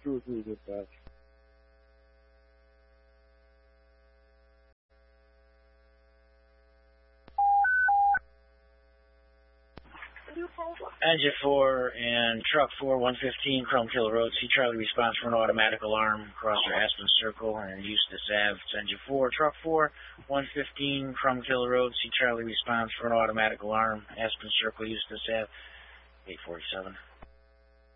2-3 dispatch. Engine 4 and Truck 4, 115 Chrome Kill Road. See Charlie response for an automatic alarm. Crosser Aspen Circle and Eustis Ave. It's Engine 4, Truck 4, 115 Chrome Kill Road. See Charlie response for an automatic alarm. Aspen Circle, Eustis Ave. 847.